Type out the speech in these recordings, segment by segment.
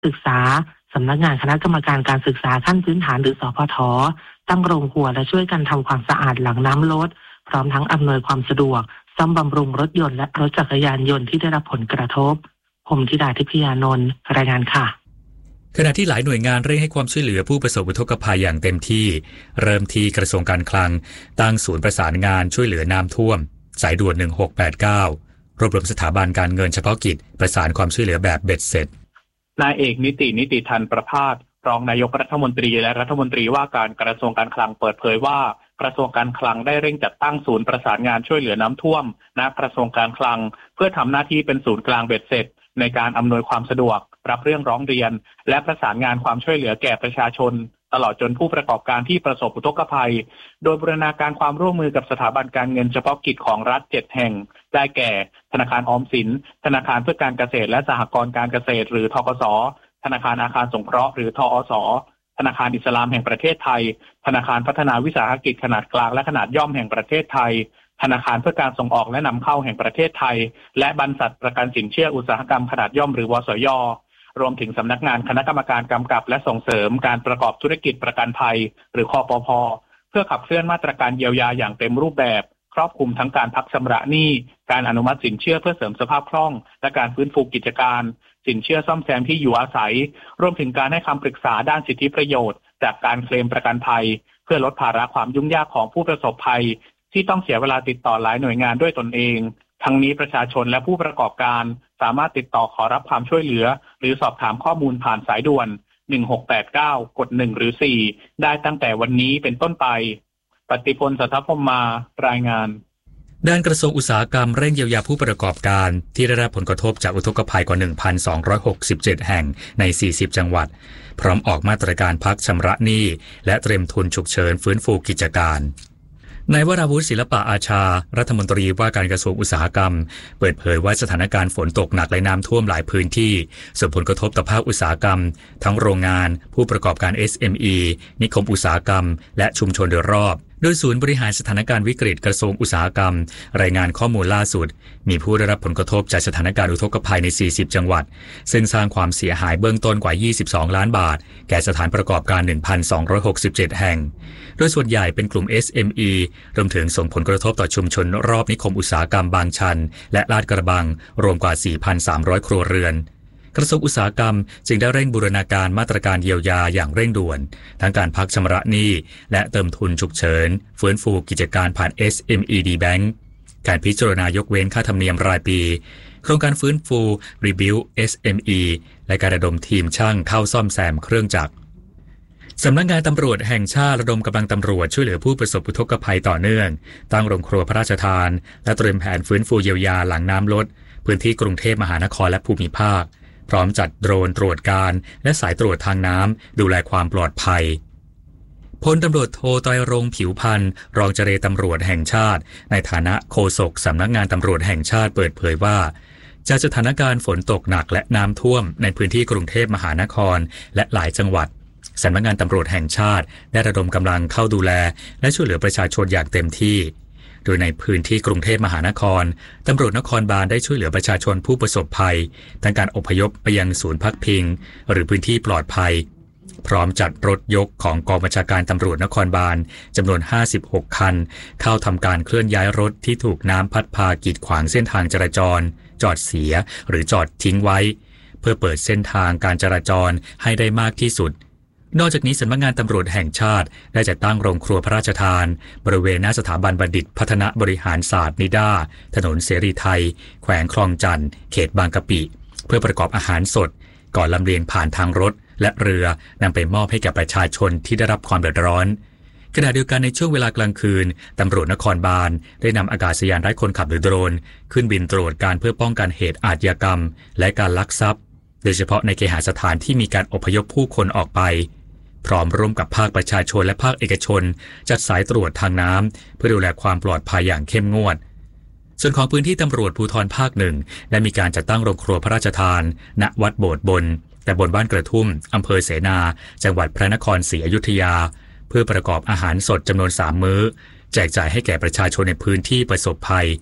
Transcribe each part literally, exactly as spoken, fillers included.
ศึกษาสำนักงานคณะกรรมการการศึกษาขั้นพื้นฐานหรือสพทตั้งโรงครัวและช่วยกันทำความสะอาดหลังน้ำลดพร้อมทั้งอำนวยความสะดวกซ่อมบำรุงรถยนต์และรถจักรยานยนต์ที่ได้รับผลกระทบผมธิดาทิพยานนท์รายงานค่ะขณะที่หลายหน่วยงานเร่งให้ความช่วยเหลือผู้ประสบอุทกภัยอย่างเต็มที่เริ่มที่กระทรวงการคลังตั้งศูนย์ประสานงานช่วยเหลือน้ำท่วมสายด่วนหนึ่งหกแปดเก้ารวบรวมสถาบันการเงินเฉพาะกิจประสานความช่วยเหลือแบบเบ็ดเสร็จนายเอกนิตินิติทันประภาสรองนายกรัฐมนตรีและรัฐมนตรีว่าการกระทรวงการคลังเปิดเผยว่ากระทรวงการคลังได้เร่งจัดตั้งศูนย์ประสานงานช่วยเหลือน้ำท่วมณกระทรวงการคลังเพื่อทำหน้าที่เป็นศูนย์กลางเบ็ดเสร็จในการอำนวยความสะดวกรับเรื่องร้องเรียนและประสานงานความช่วยเหลือแก่ประชาชนตลอดจนผู้ประกอบการที่ประสบอุทกภัยโดยบูรณาการความร่วมมือกับสถาบันการเงินเฉพาะกิจของรัฐเจ็ดแห่งได้แก่ธนาคารออมสินธนาคารเพื่อการเกษตรและสหกรณ์การเกษตรหรือธกส.ธนาคารอาคารสงเคราะห์หรือทอส.ธนาคารอิสลามแห่งประเทศไทยธนาคารพัฒนาวิสาหกิจขนาดกลางและขนาดย่อมแห่งประเทศไทยธนาคารเพื่อการส่งออกและนำเข้าแห่งประเทศไทยและบรรษัทประกันสินเชื่ออุตสาหกรรมขนาดย่อมหรือวสย.รวมถึงสำนักงานคณะกรรมการกำกับและส่งเสริมการประกอบธุรกิจประกันภัยหรือคปภ.เพื่อขับเคลื่อนมาตรการเยียวยาอย่างเต็มรูปแบบครอบคลุมทั้งการพักชำระหนี้การอนุมัติสินเชื่อเพื่อเสริมสภาพคล่องและการฟื้นฟูกิจการสินเชื่อซ่อมแซมที่อยู่อาศัยรวมถึงการให้คำปรึกษาด้านสิทธิประโยชน์จากการเคลมประกันภัยเพื่อลดภาระความยุ่งยากของผู้ประสบภัยที่ต้องเสียเวลาติดต่อหลายหน่วยงานด้วยตนเองทั้งนี้ประชาชนและผู้ประกอบการสามารถติดต่อขอรับความช่วยเหลือหรือสอบถามข้อมูลผ่านสายด่วนหนึ่งหกแปดเก้ากดหนึ่งหรือสี่ได้ตั้งแต่วันนี้เป็นต้นไปปฏิพล สัทธพรหมารายงานด้านกระทรวงอุตสาหกรรมเร่งเยียวยาผู้ประกอบการที่ได้รับผลกระทบจากอุทกภัยกว่า หนึ่งพันสองร้อยหกสิบเจ็ด แห่งในสี่สิบจังหวัดพร้อมออกมาตรการพักชำระหนี้และเตรียมทุนฉุกเฉินฟื้นฟูกิจการนายวราวุฒิศิลปะอาชารัฐมนตรีว่าการกระทรวงอุตสาหกรรมเปิดเผยว่าสถานการณ์ฝนตกหนักและน้ำท่วมหลายพื้นที่ส่งผลกระทบต่อภาคอุตสาหกรรมทั้งโรงงานผู้ประกอบการ เอส เอ็ม อี นิคมอุตสาหกรรมและชุมชนโดยรอบโดยศูนย์บริหารสถานการณ์วิกฤตกระทรวงอุตสาหกรรมรายงานข้อมูลล่าสุดมีผู้ได้รับผลกระทบจากสถานการณ์อุทกภัยในสี่สิบจังหวัดซึ่งสร้างความเสียหายเบื้องต้นกว่ายี่สิบสองล้านบาทแก่สถานประกอบการ หนึ่งพันสองร้อยหกสิบเจ็ด แห่งโดยส่วนใหญ่เป็นกลุ่ม เอส เอ็ม อี รวมถึงส่งผลกระทบต่อชุมชนรอบนิคมอุตสาหกรรมบางชันและลาดกระบังรวมกว่า สี่พันสามร้อย ครัวเรือนกระทรวงอุตสาหกรรมจึงได้เร่งบูรณาการมาตรการเยียวยาอย่างเร่งด่วนทั้งการพักชำระหนี้และเติมทุนฉุกเฉินฟื้นฟูกิจการผ่าน เอส เอ็ม อี ดี Bank การพิจารณายกเว้นค่าธรรมเนียมรายปีโครงการฟื้นฟู Rebuild เอส เอ็ม อี และการระดมทีมช่างเข้าซ่อมแซมเครื่องจักรสำนักงานตำรวจแห่งชาติระดมกำลังตำรวจช่วยเหลือผู้ประสบอุทกภัยต่อเนื่องตั้งโรงครัวพระราชทานและเตรียมแผนฟื้นฟูเยียวยาหลังน้ำลดพื้นที่กรุงเทพมหานครและภูมิภาคพร้อมจัดโดรนตรวจการและสายตรวจทางน้ำดูแลความปลอดภัยพลตำรวจโทไตรรงค์ผิวพันธ์รองเจรตำรวจแห่งชาติในฐานะโฆษกสำนักงานตำรวจแห่งชาติเปิดเผยว่าจากสถานการณ์ฝนตกหนักและน้ำท่วมในพื้นที่กรุงเทพมหานครและหลายจังหวัดสำนักงานตำรวจแห่งชาติได้ระดมกำลังเข้าดูแลและช่วยเหลือประชาชนอย่างเต็มที่โดยในพื้นที่กรุงเทพมหานครตำรวจนครบาลได้ช่วยเหลือประชาชนผู้ประสบภัยทั้งการอพยพไปยังศูนย์พักพิงหรือพื้นที่ปลอดภัยพร้อมจัดรถยกของกองบัญชาการตำรวจนครบาลจำนวนห้าสิบหกคันเข้าทำการเคลื่อนย้ายรถที่ถูกน้ำพัดพากีดขวางเส้นทางจราจรจอดเสียหรือจอดทิ้งไว้เพื่อเปิดเส้นทางการจราจรให้ได้มากที่สุดนอกจากนี้สำนักงานตำรวจแห่งชาติได้จัดตั้งโรงครัวพระราชทานบริเวณหน้าสถาบันบัณฑิตพัฒนาบริหารศาสตร์นิด้าถนนเสรีไทยแขวงคลองจันทน์เขตบางกะปิเพื่อประกอบอาหารสดก่อนลำเลียงผ่านทางรถและเรือนำไปมอบให้แก่ประชาชนที่ได้รับความเดือดร้อนขณะเดียวกันในช่วงเวลากลางคืนตำรวจนครบาลได้นำอากาศยานไร้คนขับหรือโดรนขึ้นบินตรวจการเพื่อป้องกันเหตุอาชญากรรมและการลักทรัพย์โดยเฉพาะในเคหสถานที่มีการอพยพผู้คนออกไปพร้อมร่วมกับภาคประชาชนและภาคเอกชนจัดสายตรวจทางน้ำเพื่อดูแลความปลอดภัยอย่างเข้มงวดส่วนของพื้นที่ตำรวจภูธรภาคหนึ่งได้มีการจัดตั้งโรงครัวพระราชทานณวัดโบสถ์บนแต่บนบ้านกระทุ่มอำเภอเสนาจังหวัดพระนครศรีอยุธยาเพื่อประกอบอาหารสดจำนวนสามมื้อแจกจ่ายให้แก่ประชาชนในพื้นที่ประสบภัย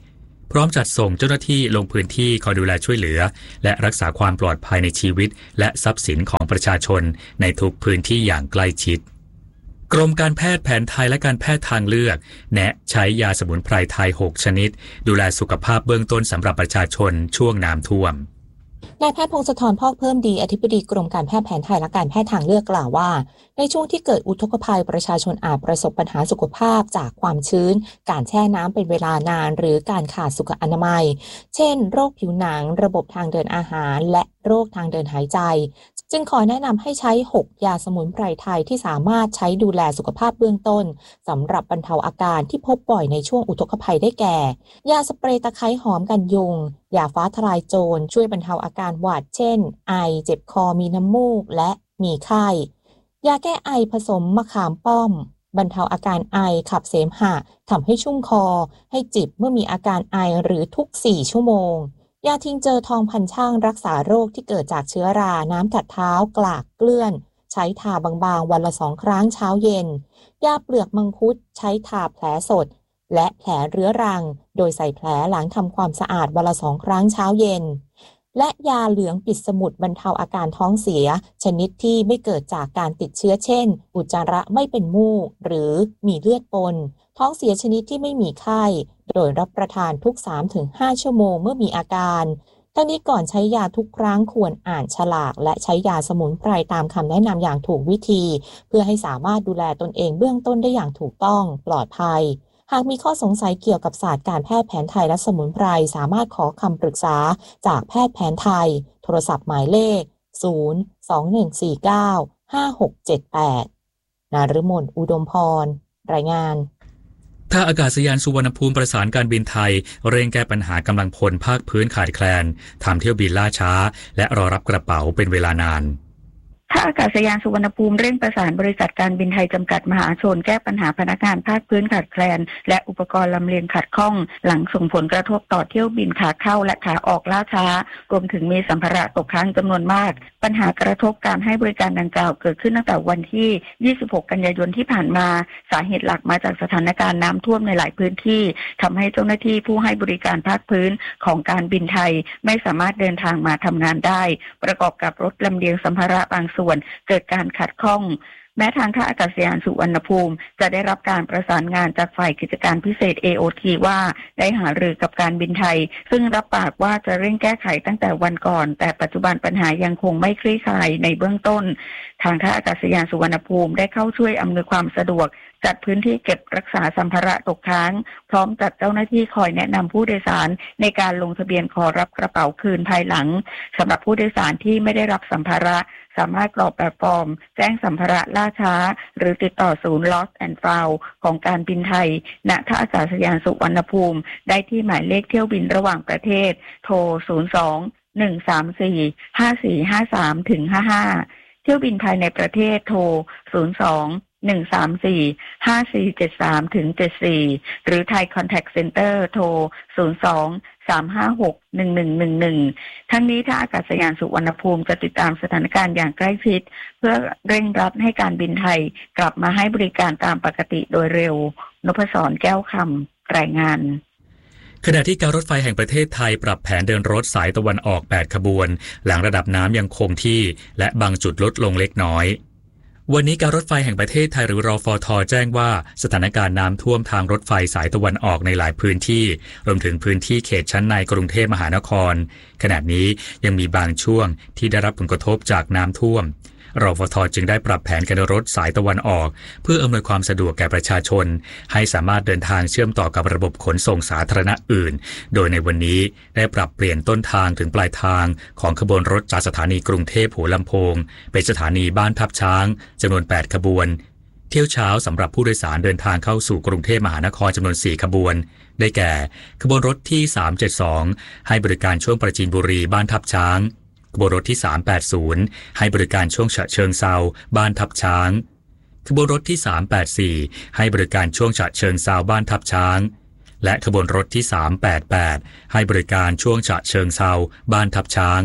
พร้อมจัดส่งเจ้าหน้าที่ลงพื้นที่คอยดูแลช่วยเหลือและรักษาความปลอดภัยในชีวิตและทรัพย์สินของประชาชนในทุกพื้นที่อย่างใกล้ชิดกรมการแพทย์แผนไทยและการแพทย์ทางเลือกแนะใช้ยาสมุนไพรไทยหกชนิดดูแลสุขภาพเบื้องต้นสำหรับประชาชนช่วงน้ำท่วมนายแพทย์พงศธรพอกเพิ่มดีอธิบดีกรมการแพทย์แผนไทยและการแพทย์ทางเลือกกล่าวว่าในช่วงที่เกิดอุทกภัยประชาชนอาจประสบปัญหาสุขภาพจากความชื้นการแช่น้ำเป็นเวลานานหรือการขาดสุขอนามัยเช่นโรคผิวหนังระบบทางเดินอาหารและโรคทางเดินหายใจจึงขอแนะนำให้ใช้หกยาสมุนไพรไทยที่สามารถใช้ดูแลสุขภาพเบื้องต้นสำหรับบรรเทาอาการที่พบบ่อยในช่วงอุทกภัยได้แก่ยาสเปรย์ตะไคร้หอมกันยุงยาฟ้าทลายโจรช่วยบรรเทาอาการหวัดเช่นไอเจ็บคอมีน้ำมูกและมีไข้ยาแก้ไอผสมมะขามป้อมบรรเทาอาการไอขับเสมหะทำให้ชุ่มคอให้จิบเมื่อมีอาการไอหรือทุกสี่ชั่วโมงยาทิงเจอทองพันช่างรักษาโรคที่เกิดจากเชื้อราน้ำกัดเท้ากลากเกลื่อนใช้ทาบางๆวันละสองครั้งเช้าเย็นยาเปลือกมังคุดใช้ทาแผลสดและแผลเรื้อรังโดยใส่แผลหลังทำความสะอาดวันละสองครั้งเช้าเย็นและยาเหลืองปิดสมุดบรรเทาอาการท้องเสียชนิดที่ไม่เกิดจากการติดเชื้อเช่นอุจจาระไม่เป็นมูกหรือมีเลือดปนท้องเสียชนิดที่ไม่มีไข้โดยรับประทานทุก สามถึงห้า ชั่วโมงเมื่อมีอาการทั้งนี้ก่อนใช้ยาทุกครั้งควรอ่านฉลากและใช้ยาสมุนไพรตามคำแนะนำอย่างถูกวิธีเพื่อให้สามารถดูแลตนเองเบื้องต้นได้อย่างถูกต้องปลอดภัยหากมีข้อสงสัยเกี่ยวกับศาสตร์การแพทย์แผนไทยและสมุนไพรสามารถขอคำปรึกษาจากแพทย์แผนไทยโทรศัพท์หมายเลขศูนย์ สอง หนึ่ง สี่ เก้า ห้า หก เจ็ด แปดนฤมลอุดมพรรายงานท่าอากาศยานสุวรรณภูมิประสานการบินไทยเร่งแก้ปัญหากำลังพลภาคพื้นขาดแคลนทำเที่ยวบินล่าช้าและรอรับกระเป๋าเป็นเวลานานท่าอากาศยานสุวรรณภูมิเร่งประสานบริษัทการบินไทยจำกัดมหาชนแก้ปัญหาพนักงานภาคพื้นขาดแคลนและอุปกรณ์ลำเลียงขัดข้องหลังส่งผลกระทบต่อเที่ยวบินขาเข้าและขาออกล่าช้ารวมถึงมีสัมภาระตกค้างจำนวนมากปัญหากระทบการให้บริการดังกล่าวเกิดขึ้นตั้งแต่วันที่ยี่สิบหกกันยายนที่ผ่านมาสาเหตุหลักมาจากสถานการณ์น้ำท่วมในหลายพื้นที่ทำให้เจ้าหน้าที่ผู้ให้บริการภาคพื้นของการบินไทยไม่สามารถเดินทางมาทำงานได้ประกอบกับรถลำเลียงสัมภาระบางส่วนเกิดการขัดข้องแม้ทางท่าอากาศยานสุวรรณภูมิจะได้รับการประสานงานจากฝ่ายกิจการพิเศษ เอ โอ ที ว่าได้หารือกับการบินไทยซึ่งรับปากว่าจะเร่งแก้ไขตั้งแต่วันก่อนแต่ปัจจุบันปัญหายังคงไม่คลี่คลายในเบื้องต้นทางท่าอากาศยานสุวรรณภูมิได้เข้าช่วยอำนวยความสะดวกจัดพื้นที่เก็บรักษาสัมภาระตกค้างพร้อมจัดเจ้าหน้าที่คอยแนะนำผู้โดยสารในการลงทะเบียนขอรับกระเป๋าคืนภายหลังสำหรับผู้โดยสารที่ไม่ได้รับสัมภาระสามารถกรอกแบบฟอร์มแจ้งสัมภาระล่าช้าหรือติดต่อศูนย์ Lost and Found ของการบินไทยณท่าอากาศยานสุวรรณภูมิได้ที่หมายเลขเที่ยวบินระหว่างประเทศโทรศูนย์ สอง หนึ่ง สาม สี่ ห้า สี่ ห้า สาม ถึง ห้า ห้าเที่ยวบินภายในประเทศโทรศูนย์ สอง หนึ่ง สาม สี่ ห้า สี่ เจ็ด สาม ถึง เจ็ด สี่หรือไทย Contact Center โทรศูนย์ สอง สาม ห้า หก หนึ่ง หนึ่ง หนึ่ง หนึ่งทั้งนี้ท่าอากาศยานสุวรรณภูมิจะติดตามสถานการณ์อย่างใกล้ชิดเพื่อเร่งรัดให้การบินไทยกลับมาให้บริการตามปกติโดยเร็วนพศรแก้วคำรายงานขณะที่การรถไฟแห่งประเทศไทยปรับแผนเดินรถสายตะวันออกแปดขบวนหลังระดับน้ำยังคงที่และบางจุดลดลงเล็กน้อยวันนี้การรถไฟแห่งประเทศไทยหรือรฟท.แจ้งว่าสถานการณ์น้ำท่วมทางรถไฟสายตะวันออกในหลายพื้นที่รวมถึงพื้นที่เขตชั้นในกรุงเทพมหานครขณะนี้ยังมีบางช่วงที่ได้รับผลกระทบจากน้ำท่วมรฟท.จึงได้ปรับแผนการเดินรถสายตะวันออกเพื่ออำนวยความสะดวกแก่ประชาชนให้สามารถเดินทางเชื่อมต่อกับระบบขนส่งสาธารณะอื่นโดยในวันนี้ได้ปรับเปลี่ยนต้นทางถึงปลายทางของขบวนรถจากสถานีกรุงเทพหัวลำโพงเป็นสถานีบ้านทับช้างจำนวนแปดขบวนเที่ยวเช้าสำหรับผู้โดยสารเดินทางเข้าสู่กรุงเทพมหานครจำนวนสี่ขบวนได้แก่ขบวนรถที่สามเจ็ดสองให้บริการช่วงปราจีนบุรีบ้านทับช้างขบวนรถที่สามแปดศูนย์ให้บริการช่วงฉะเชิงเทราบ้านทับช้างขบวนรถที่สามแปดสี่ให้บริการช่วงฉะเชิงเทราบ้านทับช้างและขบวนรถที่สามแปดแปดให้บริการช่วงฉะเชิงเทราบ้านทับช้าง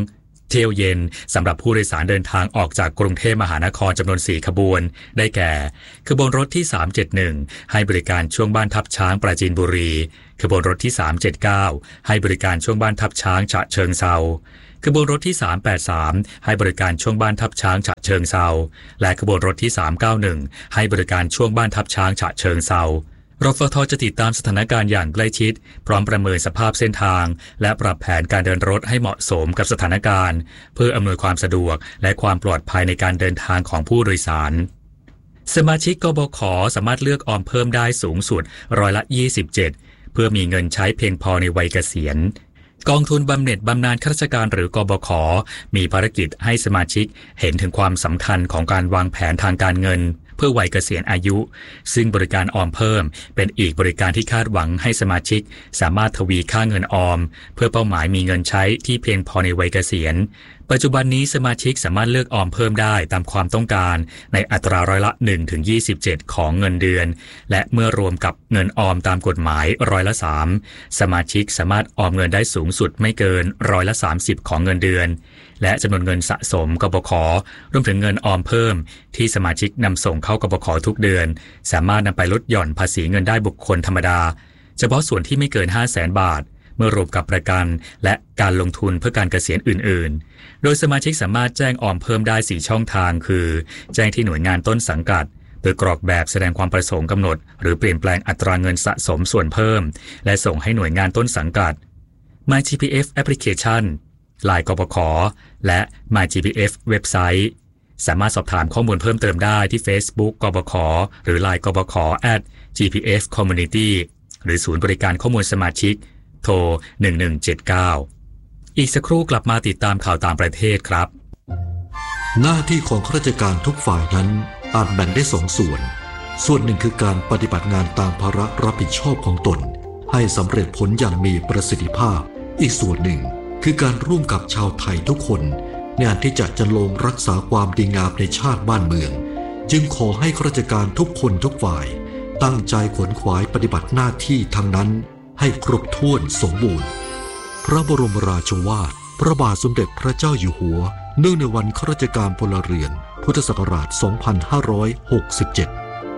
เที่ยวเย็นสำหรับผู้โดยสารเดินทางออกจากกรุงเทพมหานครจำนวนสี่ขบวนได้แก่ขบวนรถที่สามเจ็ดหนึ่งให้บริการช่วงบ้านทับช้างปราจีนบุรีขบวนรถที่สามเจ็ดเก้าให้บริการช่วงบ้านทับช้างฉะเชิงเทราขบวนรถที่สามแปดสามให้บริการช่วงบ้านทับช้างฉะเชิงเทราและขบวนรถที่สามเก้าหนึ่งให้บริการช่วงบ้านทับช้างฉะเชิงเทรารฟท.จะติดตามสถานการณ์อย่างใกล้ชิดพร้อมประเมินสภาพเส้นทางและปรับแผนการเดินรถให้เหมาะสมกับสถานการณ์เพื่ออำนวยความสะดวกและความปลอดภัยในการเดินทางของผู้โดยสารสมาชิกกบข.สามารถเลือกออมเพิ่มได้สูงสุดร้อยละยี่สิบเจ็ดเพื่อมีเงินใช้เพียงพอในวัยเกษียณกองทุนบำเหน็จบำนาญข้าราชการหรือกบข.มีภารกิจให้สมาชิกเห็นถึงความสำคัญของการวางแผนทางการเงินเพื่อวัยเกษียณอายุซึ่งบริการออมเพิ่มเป็นอีกบริการที่คาดหวังให้สมาชิกสามารถทวีค่าเงินออมเพื่อเป้าหมายมีเงินใช้ที่เพียงพอในวัยเกษียณปัจจุบันนี้สมาชิกสามารถเลือกออมเพิ่มได้ตามความต้องการในอัตราร้อยละ หนึ่งถึงยี่สิบเจ็ด ของเงินเดือนและเมื่อรวมกับเงินออมตามกฎหมายร้อยละสามสมาชิกสามารถออมเงินได้สูงสุดไม่เกินร้อยละสามสิบของเงินเดือนและจำนวนเงินสะสมกบข.รวมถึงเงินออมเพิ่มที่สมาชิกนำส่งเข้ากบข.ทุกเดือนสามารถนำไปลดหย่อนภาษีเงินได้บุคคลธรรมดาเฉพาะส่วนที่ไม่เกิน ห้าแสน บาทเมื่อรวมกับประกันและการลงทุนเพื่อการเกษียณอื่นๆโดยสมาชิกสามารถแจ้งออมเพิ่มได้สี่ช่องทางคือแจ้งที่หน่วยงานต้นสังกัดโดยกรอกแบบแสดงความประสงค์กำหนดหรือเปลี่ยนแปลงอัตราเงินสะสมส่วนเพิ่มและส่งให้หน่วยงานต้นสังกัด My จี พี เอฟ Application ไลน์ กบข.และ My จี พี เอฟ เว็บไซต์สามารถสอบถามข้อมูลเพิ่มเติมได้ที่ Facebook กบข.หรือ ไลน์ กบข. แอท จี พี เอฟ Community หรือศูนย์บริการข้อมูลสมาชิกโทรหนึ่งหนึ่งเจ็ดเก้าอีกสักครู่กลับมาติดตามข่าวต่างประเทศครับหน้าที่ของข้าราชการทุกฝ่ายนั้นอาจแบ่งได้สองส่วนส่วนหนึ่งคือการปฏิบัติงานตามภาระรับผิดชอบของตนให้สำเร็จผลอย่างมีประสิทธิภาพอีกส่วนหนึ่งคือการร่วมกับชาวไทยทุกคนในการที่จะจันลงรักษาความดีงามในชาติบ้านเมืองจึงขอให้ข้าราชการทุกคนทุกฝ่ายตั้งใจขวนขวายปฏิบัติหน้าที่ทั้งนั้นให้ครบถ้วนสมบูรณ์พระบรมราโชวาทพระบาทสมเด็จพระเจ้าอยู่หัวเนื่องในวันข้าราชการพลเรือนพุทธศักราช สองพันห้าร้อยหกสิบเจ็ด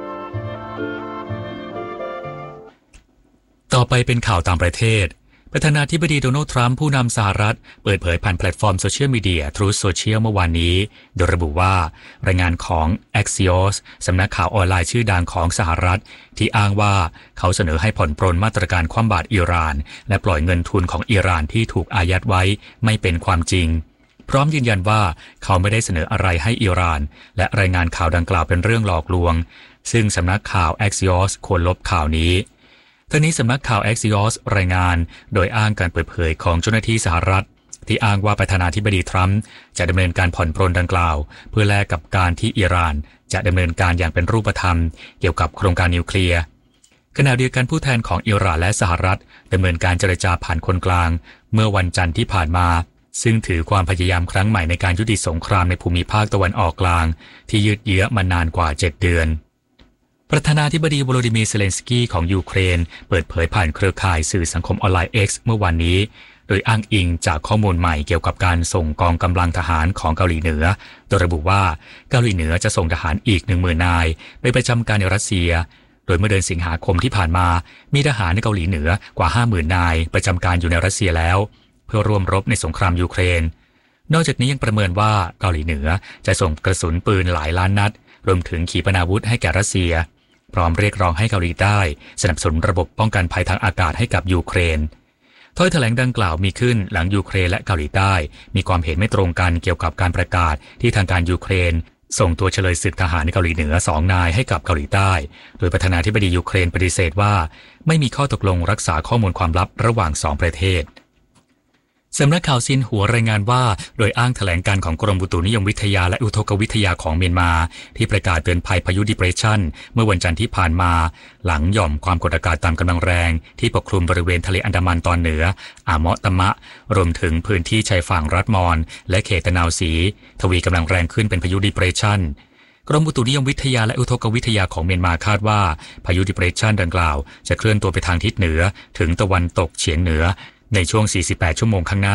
ต่อไปเป็นข่าวต่างประเทศประธานาธิบดีโดนัลด์ทรัมป์ผู้นำสหรัฐเปิดเผยผ่านแพลตฟอร์มโซเชียลมีเดีย Truth Social เมื่อวานนี้โดยระบุว่ารายงานของ Axios สำนักข่าวออนไลน์ชื่อดังของสหรัฐที่อ้างว่าเขาเสนอให้ผ่อนปรนมาตรการคว่ำบาตรอิหร่านและปล่อยเงินทุนของอิหร่านที่ถูกอายัดไว้ไม่เป็นความจริงพร้อมยืนยันว่าเขาไม่ได้เสนออะไรให้อิหร่านและรายงานข่าวดังกล่าวเป็นเรื่องหลอกลวงซึ่งสำนักข่าว Axios ควรลบข่าวนี้ทั้งนี้สำนักข่าว Axios รายงานโดยอ้างการเปิดเผยของเจ้าหน้าที่สหรัฐที่อ้างว่าประธานาธิบดีทรัมป์จะดำเนินการผ่อนปรนดังกล่าวเพื่อแลกกับการที่อิหร่านจะดำเนินการอย่างเป็นรูปธรรมเกี่ยวกับโครงการนิวเคลียร์ขณะเดียวกันผู้แทนของอิหร่านและสหรัฐดำเนินการเจรจาผ่านคนกลางเมื่อวันจันทร์ที่ผ่านมาซึ่งถือความพยายามครั้งใหม่ในการยุติสงครามในภูมิภาคตะวันออกกลางที่ยืดเยื้อมานานกว่าเจ็ดเดือนประธานาธิบดีโวโลดิมีร์ เซเลนสกี้ของยูเครนเปิดเผยผ่านเครือข่ายสื่อสังคมออนไลน์ X เมื่อวานนี้โดยอ้างอิงจากข้อมูลใหม่เกี่ยวกับการส่งกองกำลังทหารของเกาหลีเหนือโดยระบุว่าเกาหลีเหนือจะส่งทหารอีก หนึ่งหมื่น นายไปประจำการในรัสเซียโดยเมื่อเดือนสิงหาคมที่ผ่านมามีทหารในเกาหลีเหนือกว่า ห้าหมื่น นายประจำการอยู่ในรัสเซียแล้วเพื่อร่วมรบในสงครามยูเครนนอกจากนี้ยังประเมินว่าเกาหลีเหนือจะส่งกระสุนปืนหลายล้านนัดรวมถึงขีปนาวุธให้แก่รัสเซียพร้อมเรียกร้องให้เกาหลีใต้สนับสนุนระบบป้องกันภัยทางอากาศให้กับยูเครนถ้อยแถลงดังกล่าวมีขึ้นหลังยูเครนและเกาหลีใต้มีความเห็นไม่ตรงกันเกี่ยวกับการประกาศที่ทางการยูเครนส่งตัวเฉลยศึกทหารในเกาหลีเหนือสองนายให้กับเกาหลีใต้โดยประธานาธิบดียูเครนปฏิเสธว่าไม่มีข้อตกลงรักษาข้อมูลความลับระหว่างสองประเทศสำนักข่าวซินหัวรายงานว่าโดยอ้างแถลงการของกรมอุตุนิยมวิทยาและอุทกวิทยาของเมียนมาที่ประกาศเตือนภัยพายุ Depression เมื่อวันจันทร์ที่ผ่านมาหลังหย่อมความกดอากาศต่ำกำลังแรงที่ปกคลุมบริเวณทะเลอันดามันตอนเหนืออ่าวเมาะตะมะรวมถึงพื้นที่ชายฝั่งรัฐมอนและเขตตะนาวศรีทวีกำลังแรงขึ้นเป็นพายุ Depression กรมอุตุนิยมวิทยาและอุทกวิทยาของเมียนมาคาดว่าพายุ Depression ดังกล่าวจะเคลื่อนตัวไปทางทิศเหนือถึงตะวันตกเฉียงเหนือในช่วงสี่สิบแปดชั่วโมงข้างหน้า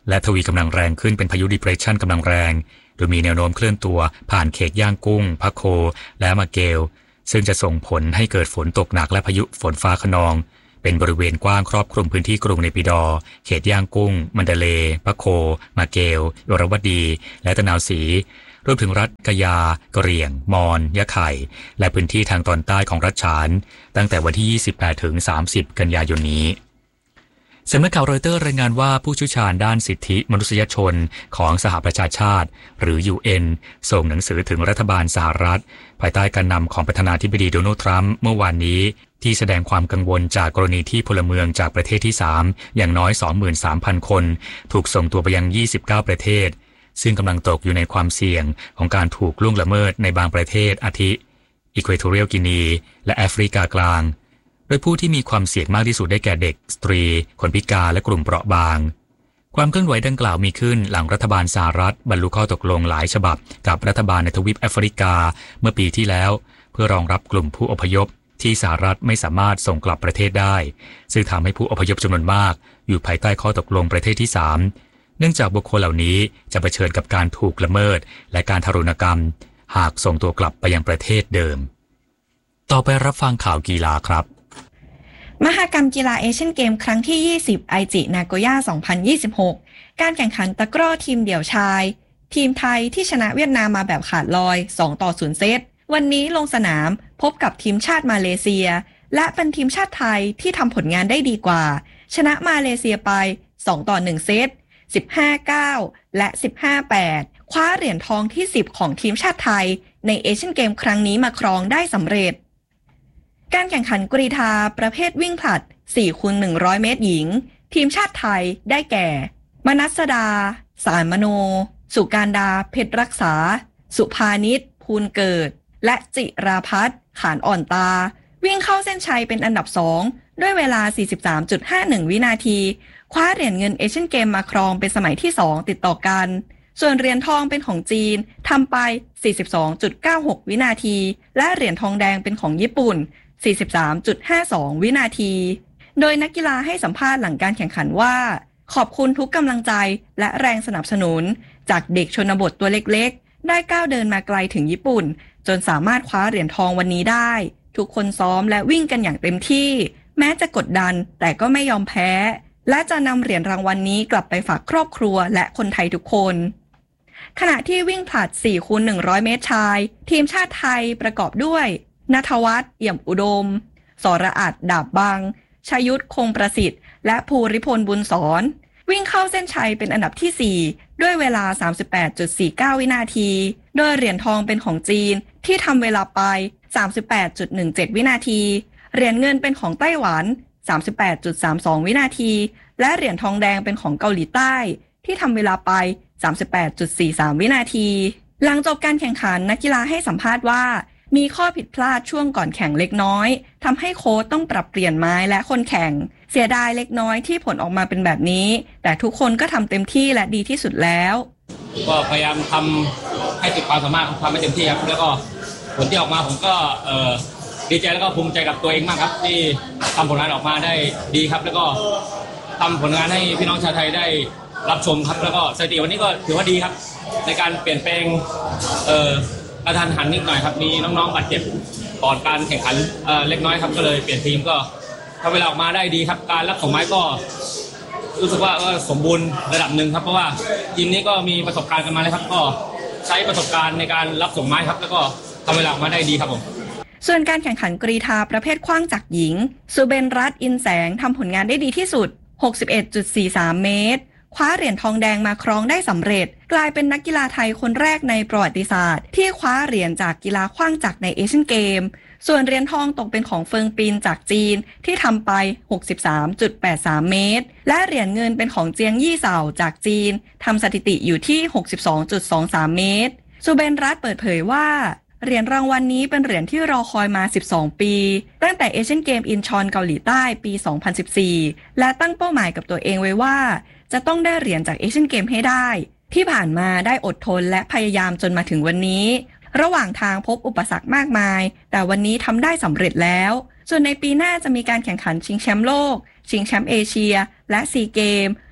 และทวีกำลังแรงขึ้นเป็นพายุ Depression กำลังแรงโดยมีแนวโน้มเคลื่อนตัวผ่านเขตย่างกุ้งพะโคและมาเกลซึ่งจะส่งผลให้เกิดฝนตกหนักและพายุฝนฟ้าคะนองเป็นบริเวณกว้างครอบคลุมพื้นที่กรุงเนปิดอร์เขตย่างกุ้งมันดาเลย์พะโคมาเกลยรวดีและตะนาวศรีรวมถึงรัฐกะยากะเหรี่ยงมอนยะไข่และพื้นที่ทางตอนใต้ของรัฐฉานตั้งแต่วันที่ ยี่สิบแปดถึงสามสิบ กันยายนนี้สำนักข่าวรอยเตอร์รายงานว่าผู้เชี่ยวชาญด้านสิทธิมนุษยชนของสหประชาชาติหรือ ยู เอ็น ส่งหนังสือถึงรัฐบาลสหรัฐภายใต้การนำของประธานาธิบดีโดนัลด์ทรัมป์เมื่อวานนี้ที่แสดงความกังวลจากกรณีที่พลเมืองจากประเทศที่สามอย่างน้อย สองหมื่นสามพัน คนถูกส่งตัวไปยังยี่สิบเก้าประเทศซึ่งกำลังตกอยู่ในความเสี่ยงของการถูกล่วงละเมิดในบางประเทศอาทิอีควอทอเรียลกินีและแอฟริกากลางโดยผู้ที่มีความเสี่ยงมากที่สุดได้แก่เด็กสตรีคนพิการและกลุ่มเปราะบางความเคลื่อนไหวดังกล่าวมีขึ้นหลังรัฐบาลสหรัฐบรรลุข้อตกลงหลายฉบับกับรัฐบาลในทวีปแอฟริกาเมื่อปีที่แล้วเพื่อรองรับกลุ่มผู้อพยพที่สหรัฐไม่สามารถส่งกลับประเทศได้ซึ่งทำให้ผู้อพยพจำนวนมากอยู่ภายใต้ข้อตกลงประเทศที่สามเนื่องจากบุคคลเหล่านี้จะเผชิญกับการถูกละเมิดและการทารุณกรรมหากส่งตัวกลับไปยังประเทศเดิมต่อไปรับฟังข่าวกีฬาครับมหกรรมกีฬาเอเชียนเกมครั้งที่ยี่สิบไอจินาโกย่าสองพันยี่สิบหกการแข่งขันตะกร้อทีมเดี่ยวชายทีมไทยที่ชนะเวียดนามมาแบบขาดลอยสองต่อศูนย์เซตวันนี้ลงสนามพบกับทีมชาติมาเลเซียและเป็นทีมชาติไทยที่ทำผลงานได้ดีกว่าชนะมาเลเซียไปสองต่อหนึ่งเซต สิบห้า เก้า และ สิบห้า แปด คว้าเหรียญทองที่สิบของทีมชาติไทยในเอเชียนเกมครั้งนี้มาครองได้สำเร็จการแข่งขันกรีฑาประเภทวิ่งผลัด สี่คูณหนึ่งร้อย เมตรหญิงทีมชาติไทยได้แก่มนัสดาสารมโนสุการดาเพชรรักษาสุภานิชภูลเกิดและจิราพัฒน์ขานอ่อนตาวิ่งเข้าเส้นชัยเป็นอันดับสองด้วยเวลา สี่สิบสามจุดห้าหนึ่ง วินาทีคว้าเหรียญเงินเอเชียนเกมมาครองเป็นสมัยที่สองติดต่อกันส่วนเหรียญทองเป็นของจีนทำไป สี่สิบสองจุดเก้าหก วินาทีและเหรียญทองแดงเป็นของญี่ปุ่น สี่สิบสามจุดห้าสอง วินาทีโดยนักกีฬาให้สัมภาษณ์หลังการแข่งขันว่าขอบคุณทุกกำลังใจและแรงสนับสนุนจากเด็กชนบทตัวเล็กๆได้ก้าวเดินมาไกลถึงญี่ปุ่นจนสามารถคว้าเหรียญทองวันนี้ได้ทุกคนซ้อมและวิ่งกันอย่างเต็มที่แม้จะกดดันแต่ก็ไม่ยอมแพ้และจะนำเหรียญรางวัล น, นี้กลับไปฝากครอบครัวและคนไทยทุกคนขณะที่วิ่งผลัด สี่คูณหนึ่งร้อย เมตรชายทีมชาติไทยประกอบด้วยณัฐวัฒน์เอี่ยมอุดมสรอัตดาบบังชยุทธคงประสิทธิ์และภูริพลบุญสอนวิ่งเข้าเส้นชัยเป็นอันดับที่สี่ด้วยเวลา สามสิบแปดจุดสี่เก้า วินาทีโดยเหรียญทองเป็นของจีนที่ทำเวลาไป สามสิบแปดจุดหนึ่งเจ็ด วินาทีเหรียญเงินเป็นของไต้หวัน สามสิบแปดจุดสามสอง วินาทีและเหรียญทองแดงเป็นของเกาหลีใต้ที่ทำเวลาไป สามสิบแปดจุดสี่สาม วินาทีหลังจบการแข่งขันนักกีฬาให้สัมภาษณ์ว่ามีข้อผิดพลาดช่วงก่อนแข่งเล็กน้อยทำให้โค้ชต้องปรับเปลี่ยนไม้และคนแข่งเสียดายเล็กน้อยที่ผลออกมาเป็นแบบนี้แต่ทุกคนก็ทำเต็มที่และดีที่สุดแล้วก็พยายามทำให้สุดความสามารถทำให้เต็มที่ครับแล้วก็ผลที่ออกมาผมก็เอ่อดีใจแล้วก็ภูมิใจกับตัวเองมากครับที่ทำผลงานออกมาได้ดีครับแล้วก็ทำผลงานให้พี่น้องชาวไทยได้รับชมครับแล้วก็สถิติวันนี้ก็ถือว่าดีครับในการเปลี่ยนแปลงเอ่อกระทันหันนิดหน่อยครับมีน้องๆบาดเจ็บก่อนการแข่งขันเอ่อเล็กน้อยครับก็เลยเปลี่ยนทีมก็ทำเวลาออกมาได้ดีครับการรับส่งไม้ก็รู้สึกว่าก็สมบูรณ์ระดับหนึ่งครับเพราะว่าทีมนี้ก็มีประสบการณ์กันมาแล้วครับก็ใช้ประสบการณ์ในการรับส่งไม้ครับแล้วก็ทำเวลาออกมาได้ดีครับผมส่วนการแข่งขันกรีฑาประเภทขว้างจักรหญิงสุเบนรัตน์อินแสงทำผลงานได้ดีที่สุด หกสิบเอ็ดจุดสี่สาม เมตรคว้าเหรียญทองแดงมาครองได้สำเร็จกลายเป็นนักกีฬาไทยคนแรกในประวัติศาสตร์ที่คว้าเหรียญจากกีฬาขว้างจักรในเอเชียนเกมส่วนเหรียญทองตกเป็นของเฟิงปินจากจีนที่ทำไป หกสิบสามจุดแปดสาม เมตรและเหรียญเงินเป็นของเจียงยี่เซาจากจีนทำสถิติอยู่ที่ หกสิบสองจุดสองสาม เมตรสุเบนรัตน์เปิดเผยว่าเหรียญรางวัล น, นี้เป็นเหรียญที่รอคอยมาสิบสองปีตั้งแต่เอเชียนเกมอินชอนเกาหลีใต้ปีสองพันสิบสี่และตั้งเป้าหมายกับตัวเองไว้ว่าจะต้องได้เหรียญจากเอเชียนเกมให้ได้ที่ผ่านมาได้อดทนและพยายามจนมาถึงวันนี้ระหว่างทางพบอุปสรรคมากมายแต่วันนี้ทำได้สำเร็จแล้วส่วนในปีหน้าจะมีการแข่งขันชิงแชมป์โลกชิงแชมป์เอเชียและซีเกม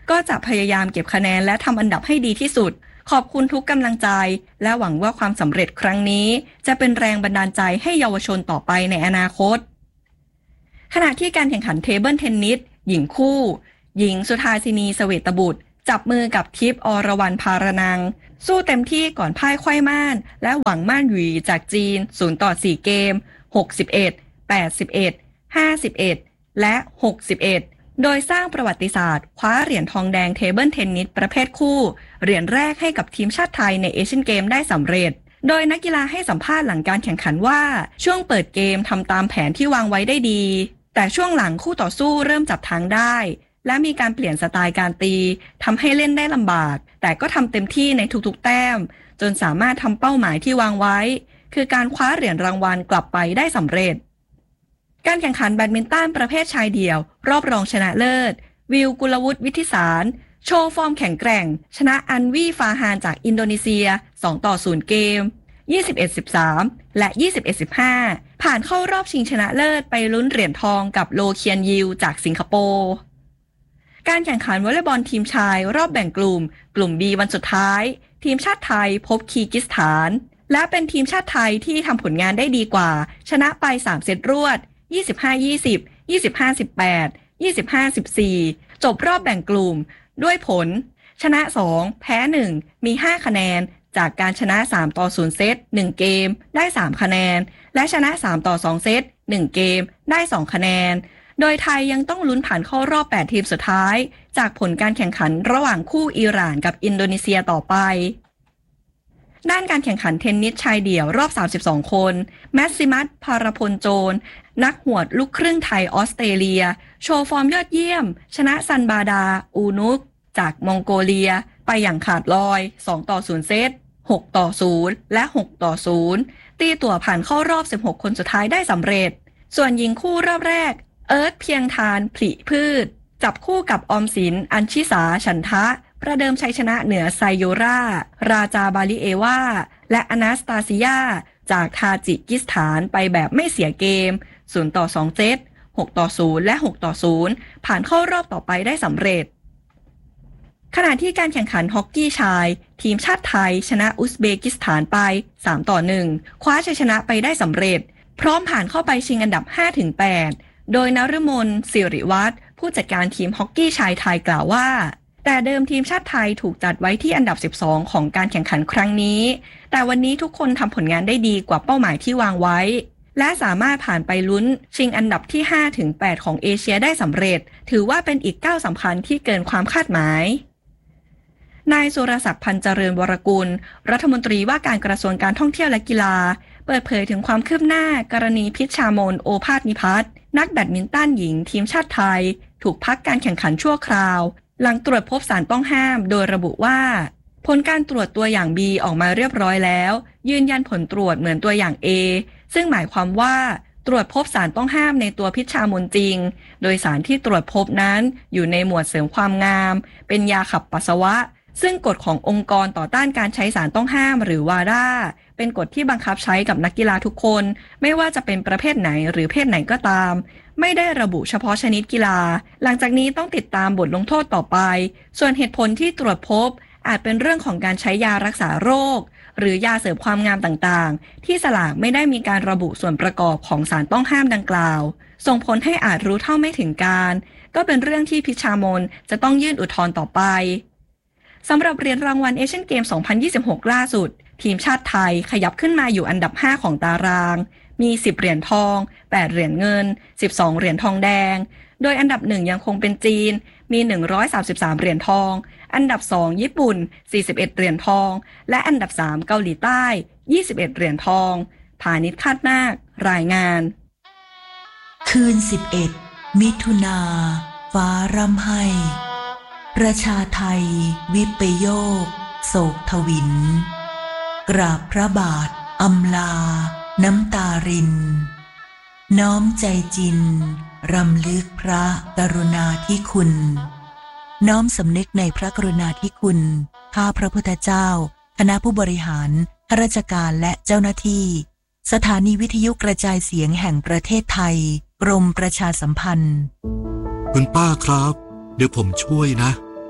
ก็จะพยายามเก็บคะแนนและทำอันดับให้ดีที่สุดขอบคุณทุกกำลังใจและหวังว่าความสำเร็จครั้งนี้จะเป็นแรงบันดาลใจให้เยาวชนต่อไปในอนาคตขณะที่การแข่งขันเทเบิลเทนนิสหญิงคู่หญิงสุธาสินีเสวตบุตรจับมือกับทิพย์อรวรรณภารนังสู้เต็มที่ก่อนพ่ายไขว้ม่านและหวังม่านหวีจากจีนศูนย์ต่อสี่เกมหกสิบเอ็ด แปดสิบเอ็ด ห้าสิบเอ็ดและหกสิบเอ็ดโดยสร้างประวัติศาสตร์คว้าเหรียญทองแดงเทเบิลเทนนิสประเภทคู่เหรียญแรกให้กับทีมชาติไทยในเอเชียนเกมได้สำเร็จโดยนักกีฬาให้สัมภาษณ์หลังการแข่งขันว่าช่วงเปิดเกมทำตามแผนที่วางไว้ได้ดีแต่ช่วงหลังคู่ต่อสู้เริ่มจับทางได้และมีการเปลี่ยนสไตล์การตีทำให้เล่นได้ลำบากแต่ก็ทำเต็มที่ในทุกๆแต้มจนสามารถทำเป้าหมายที่วางไว้คือการคว้าเหรียญรางวัลกลับไปได้สำเร็จการแข่งขันแบดมินตันประเภทชายเดี่ยวรอบรองชนะเลิศวิวกุลวุฒิวิทิสารโชว์ฟอร์มแข็งแกร่งชนะอันวีฟาฮานจากอินโดนีเซียสองต่อศูนย์เกม ยี่สิบเอ็ด สิบสาม และ ยี่สิบเอ็ด สิบห้า ผ่านเข้ารอบชิงชนะเลิศไปลุ้นเหรียญทองกับโลเคียนยิวจากสิงคโปร์การแข่งขันวอลเลย์บอลทีมชายรอบแบ่งกลุ่มกลุ่ม B วันสุดท้ายทีมชาติไทยพบคีร์กิสถานและเป็นทีมชาติไทยที่ทำผลงานได้ดีกว่าชนะไปสามเซตรวดยี่สิบห้า ยี่สิบ ยี่สิบห้า สิบแปด ยี่สิบห้า สิบสี่จบรอบแบ่งกลุ่มด้วยผลชนะสองแพ้หนึ่งมีห้าคะแนนจากการชนะสามต่อศูนย์เซตหนึ่งเกมได้สามคะแนนและชนะสามต่อสองเซตหนึ่งเกมได้สองคะแนนโดยไทยยังต้องลุ้นผ่านเข้ารอบแปดทีมสุดท้ายจากผลการแข่งขันระหว่างคู่อิหร่านกับอินโดนีเซียต่อไปด้านการแข่งขันเทนนิสชายเดี่ยวรอบสามสิบสองคนแมสซิมัสภารพลโจรนักหวดลูกครึ่งไทยออสเตรเลียโชว์ฟอร์มยอดเยี่ยมชนะซันบาดาอูนุกจากมองโกเลียไปอย่างขาดลอยสองต่อศูนย์เซตหกต่อศูนย์และหกต่อศูนย์ตีตั๋วผ่านเข้ารอบสิบหกคนสุดท้ายได้สำเร็จส่วนหญิงคู่รอบแรกเอิร์ธเพียงทานผลิพืชจับคู่กับออมสินอัญชิสาฉันทะประเดิมชัยชนะเหนือไซโยราราจาบาลิเอวาและอนาสตาซิยาจากทาจิกิสถานไปแบบไม่เสียเกมศูนย์ต่อสองเซตหกต่อศูนย์และหกต่อศูนย์ผ่านเข้ารอบต่อไปได้สำเร็จขณะที่การแข่งขันฮอกกี้ชายทีมชาติไทยชนะอุซเบกิสถานไปสามต่อหนึ่งคว้าชัยชนะไปได้สำเร็จพร้อมผ่านเข้าไปชิงอันดับ ห้าถึงแปด โดยนฤมลศิริวัฒน์ผู้จัดการทีมฮอกกี้ชายไทยกล่าวว่าแต่เดิมทีมชาติไทยถูกจัดไว้ที่อันดับสิบสองของการแข่งขันครั้งนี้แต่วันนี้ทุกคนทำผลงานได้ดีกว่าเป้าหมายที่วางไว้และสามารถผ่านไปลุ้นชิงอันดับที่ ห้าถึงแปด ของเอเชียได้สำเร็จถือว่าเป็นอีกก้าวสำคัญที่เกินความคาดหมายนายสุรศักดิ์พันเจริญวรกุลรัฐมนตรีว่าการกระทรวงการท่องเที่ยวและกีฬาเปิดเผยถึงความคืบหน้ากรณีพิชชามนโอภาสนิพัฒน์นักแบดมินตันหญิงทีมชาติไทยถูกพักการแข่งขันชั่วคราวหลังตรวจพบสารต้องห้ามโดยระบุว่าผลการตรวจตัวอย่าง B ออกมาเรียบร้อยแล้วยืนยันผลตรวจเหมือนตัวอย่าง A ซึ่งหมายความว่าตรวจพบสารต้องห้ามในตัวพิชชามนจริงโดยสารที่ตรวจพบนั้นอยู่ในหมวดเสริมความงามเป็นยาขับปัสสาวะซึ่งกฎขององค์กรต่อต้านการใช้สารต้องห้ามหรือวาด้าเป็นกฎที่บังคับใช้กับนักกีฬาทุกคนไม่ว่าจะเป็นประเภทไหนหรือเพศไหนก็ตามไม่ได้ระบุเฉพาะชนิดกีฬาหลังจากนี้ต้องติดตามบทลงโทษต่อไปส่วนเหตุผลที่ตรวจพบอาจเป็นเรื่องของการใช้ยารักษาโรคหรือยาเสริมความงามต่างๆที่สลากไม่ได้มีการระบุส่วนประกอบของสารต้องห้ามดังกล่าวส่งผลให้อาจรู้เท่าไม่ถึงการก็เป็นเรื่องที่พิชชามนจะต้องยื่นอุทธรณ์ต่อไปสำหรับเหรียญรางวัลเอเชียนเกม สองพันยี่สิบหก ล่าสุดทีมชาติไทยขยับขึ้นมาอยู่อันดับห้าของตารางมีสิบเหรียญทองแปดเหรียญเงินสิบสองเหรียญทองแดงโดยอันดับหนึ่งยังคงเป็นจีนมีหนึ่งร้อยสามสิบสามเหรียญทองอันดับสองญี่ปุ่นสี่สิบเอ็ดเหรียญทองและอันดับสามเกาหลีใต้ยี่สิบเอ็ดเหรียญทองพานิชคาดนาครายงานคืนสิบเอ็ดมิถุนาฟ้าร่ำไห้ประชาไทยวิปโยคโศกทวินกราบพระบาทอำลาน้ำตารินน้อมใจจินรำลึกพระกรุณาธิคุณน้อมสำนึกในพระกรุณาธิคุณข้าพระพุทธเจ้าคณะผู้บริหารข้าราชการและเจ้าหน้าที่สถานีวิทยุกระจายเสียงแห่งประเทศไทยกรมประชาสัมพันธ์คุณป้าครับเดี๋ยวผมช่วยนะ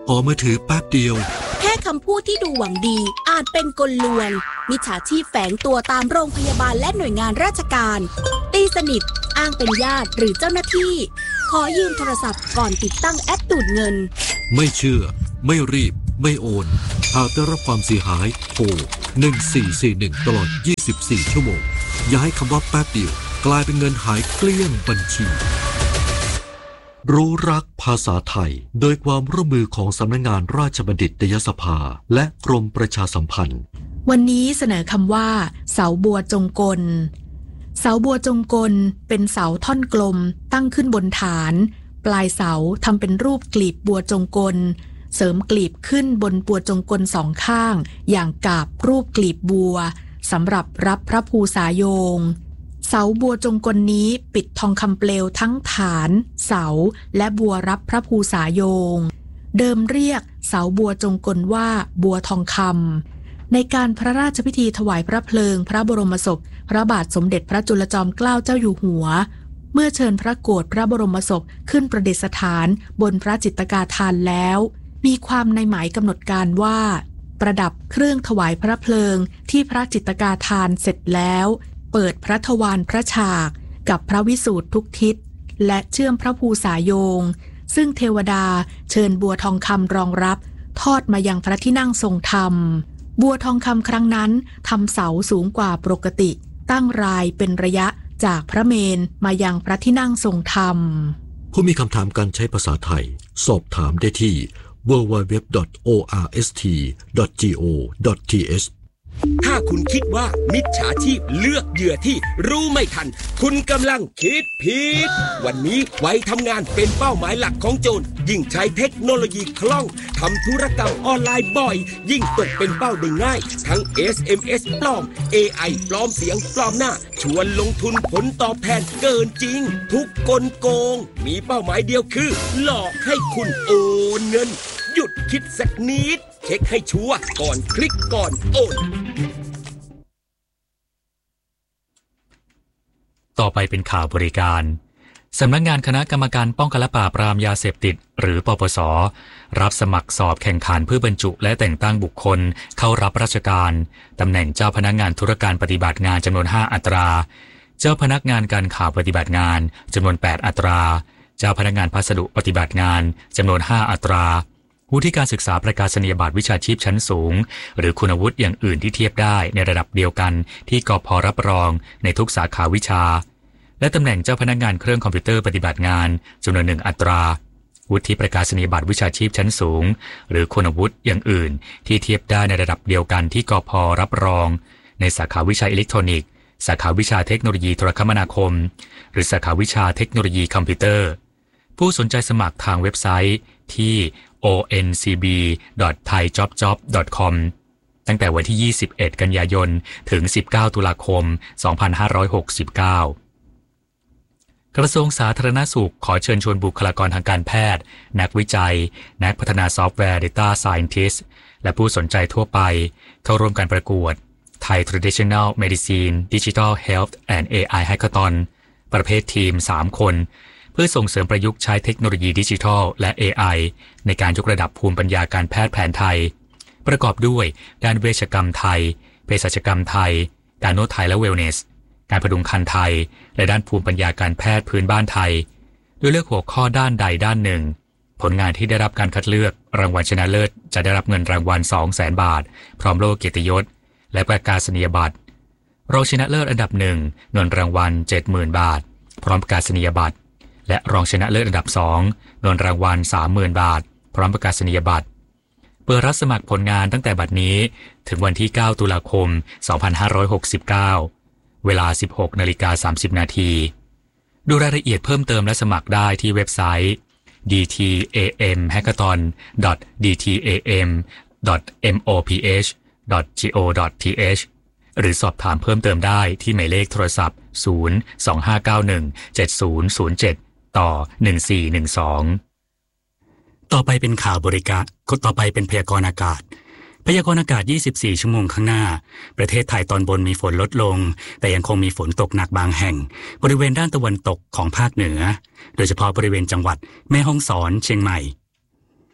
ขอมือถือแป๊บเดียวแค่คำพูดที่ดูหวังดีอาจเป็นกลลวงมิจฉาชีพแฝงตัวตามโรงพยาบาลและหน่วยงานราชการตีสนิทอ้างเป็นญาติหรือเจ้าหน้าที่ขอยืมโทรศัพท์ก่อนติดตั้งแอปดูดเงินไม่เชื่อไม่รีบไม่โอนหากได้รับความเสียหายโทรหนึ่งสี่สี่หนึ่งตลอดยี่สิบสี่ชั่วโมงอย่าให้คำว่าแป๊บเดียวกลายเป็นเงินหายเกลี้ยงบัญชีรู้รักภาษาไทยโดยความร่วมมือของสำนักงานราชบัณฑิตยสภาและกรมประชาสัมพันธ์วันนี้เสนอคำว่าเสาบัวจงกลเสาบัวจงกลเป็นเสาท่อนกลมตั้งขึ้นบนฐานปลายเสาทำเป็นรูปกลีบบัวจงกลเสริมกลีบขึ้นบนบัวจงกลสองข้างอย่างกาบรูปกลีบบัวสำหรับรับพระภูษาโยงเสาบัวจงกลนี้ปิดทองคำเปลวทั้งฐานเสาและบัวรับพระภูษาโยงเดิมเรียกเสาบัวจงกลว่าบัวทองคำในการพระราชพิธีถวายพระเพลิงพระบรมศพพระบาทสมเด็จพระจุลจอมเกล้าเจ้าอยู่หัวเมื่อเชิญพระโกรธพระบรมศพขึ้นประดิษฐานบนพระจิตกาธานแล้วมีความในหมายกำหนดการว่าประดับเครื่องถวายพระเพลิงที่พระจิตกาธานเสร็จแล้วเปิดพระทวารพระฉากกับพระวิสูตรทุกทิศและเชื่อมพระภูษาโยงซึ่งเทวดาเชิญบัวทองคำรองรับทอดมายังพระที่นั่งทรงธรรมบัวทองคำครั้งนั้นทำเสาสูงกว่าปกติตั้งรายเป็นระยะจากพระเมรุมายังพระที่นั่งทรงธรรมผู้มีคำถามการใช้ภาษาไทยสอบถามได้ที่ ดับเบิลยู ดับเบิลยู ดับเบิลยู ดอท โอ อาร์ เอส ที ดอท จี โอ ดอท ที เอชถ้าคุณคิดว่ามิจฉาชีพเลือกเหยื่อที่รู้ไม่ทันคุณกำลังคิดผิดวันนี้วัยทำงานเป็นเป้าหมายหลักของโจรยิ่งใช้เทคโนโลยีคล่องทำธุรกรรมออนไลน์บ่อยยิ่งตกเป็นเป้าได้ง่ายทั้ง เอส เอ็ม เอส ปลอม เอ ไอ ปลอมเสียงปลอมหน้าชวนลงทุนผลตอบแทนเกินจริงทุกกลโกงมีเป้าหมายเดียวคือหลอกให้คุณโอนเงินหยุดคิดสักนิดเช็คให้ชัวร์ก่อนคลิกก่อนโอนต่อไปเป็นข่าวบริการสำนักงานคณะกรรมการป้องกันและปราบปรามยาเสพติดหรือปปส.รับสมัครสอบแข่งขันเพื่อบรรจุและแต่งตั้งบุคคลเข้ารับราชการตำแหน่งเจ้าพนักงานธุรการปฏิบัติงานจำนวนห้าอัตราเจ้าพนักงานการข่าวปฏิบัติงานจำนวนแปดอัตราเจ้าพนักงานพัสดุปฏิบัติงานจำนวนห้าอัตราวุฒิการศึกษาประกาศนียบัตรวิชาชีพชั้นสูงหรือคุณวุฒิอย่างอื่นที่เทียบได้ในระดับเดียวกันที่กพ.รับรองในทุกสาขาวิชาและตำแหน่งเจ้าพนักงานเครื่องคอมพิวเตอร์ปฏิบัติงานจำนวนหนึ่งอัตราวุฒิประกาศนียบัตรวิชาชีพชั้นสูงหรือคุณวุฒิอย่างอื่นที่เทียบได้ในระดับเดียวกันที่กพ.รับรองในสาขาวิชาอิเล็กทรอนิกส์สาขาวิชาเทคโนโลยีโทรคมนาคมหรือสาขาวิชาเทคโนโลยีคอมพิวเตอร์ผู้สนใจสมัครทางเว็บไซต์ที่ โอ เอ็น ซี บี ดอท ไทยจ็อบจ็อบ ดอท คอม ตั้งแต่วันที่ยี่สิบเอ็ดกันยายนถึงสิบเก้าตุลาคมสองพันห้าร้อยหกสิบเก้ากระทรวงสาธารณสุขขอเชิญชวนบุคลากรทางการแพทย์นักวิจัยนักพัฒนาซอฟต์แวร์ Data Scientist และผู้สนใจทั่วไปเข้าร่วมการประกวด Thai Traditional Medicine Digital Health and เอ ไอ Hackathon ประเภททีมสามคนเพื่อส่งเสริมประยุกต์ใช้เทคโนโลยีดิจิทัลและ เอ ไอ ในการยกระดับภูมิปัญญาการแพทย์แผนไทยประกอบด้วยด้านเวชกรรมไทยเภสัชกรรมไทยการนวดไทยและเวลเนสการพดุงครรภ์ไทยและด้านภูมิปัญญาการแพทย์พื้นบ้านไทยโดยเลือกหัวข้อด้านใดด้านหนึ่งผลงานที่ได้รับการคัดเลือกรางวัลชนะเลิศจะได้รับเงินรางวัล สองแสน บาทพร้อมโล่เกียรติยศและประกาศนียบัตรรองชนะเลิศอันดับหนึ่งเงินรางวัล เจ็ดหมื่น บาทพร้อมประกาศนียบัตรและรองชนะเลิศอันดับสองเงินรางวัล สามหมื่น บาทพร้อมประกาศนียบัตรเปิดรับสมัครผลงานตั้งแต่บัดนี้ถึงวันที่เก้าตุลาคมสองพันห้าร้อยหกสิบเก้าเวลา สิบหกนาฬิกาสามสิบ นาทีดูรายละเอียดเพิ่มเติมและสมัครได้ที่เว็บไซต์ ดี ที เอ เอ็ม แฮคเกอร์ทอน ดอท ดี ที เอ เอ็ม ดอท เอ็ม โอ พี เอช ดอท จี โอ ดอท ที เอช หรือสอบถามเพิ่มเติมได้ที่หมายเลขโทรศัพท์ศูนย์ สองห้าเก้าหนึ่ง เจ็ดศูนย์ศูนย์เจ็ดต่อหนึ่งสี่หนึ่งสองต่อไปเป็นข่าวบริการต่อไปเป็นพยากรณ์อากาศพยากรณ์อากาศยี่สิบสี่ชั่วโมงข้างหน้าประเทศไทยตอนบนมีฝนลดลงแต่ยังคงมีฝนตกหนักบางแห่งบริเวณด้านตะวันตกของภาคเหนือโดยเฉพาะบริเวณจังหวัดแม่ฮ่องสอนเชียงใหม่